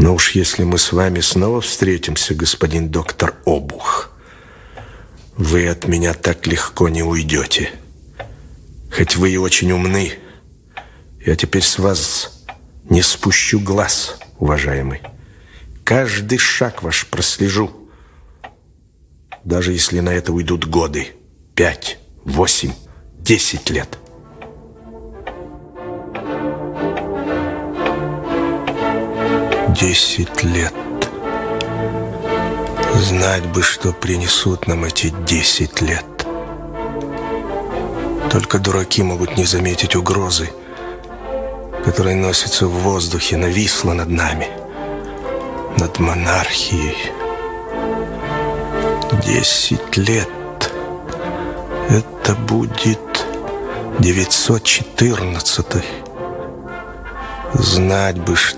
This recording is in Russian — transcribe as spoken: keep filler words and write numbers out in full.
Но уж если мы с вами снова встретимся, господин доктор Обух, вы от меня так легко не уйдете. Хоть вы и очень умны, я теперь с вас не спущу глаз, уважаемый. Каждый шаг ваш прослежу. Даже если на это уйдут годы. Пять, восемь, десять лет. Десять лет. Знать бы, что принесут нам эти десять лет. Только дураки могут не заметить угрозы, которая носится в воздухе, нависла над нами, над монархией. Десять лет. Это будет девятьсот четырнадцатый. Знать бы, что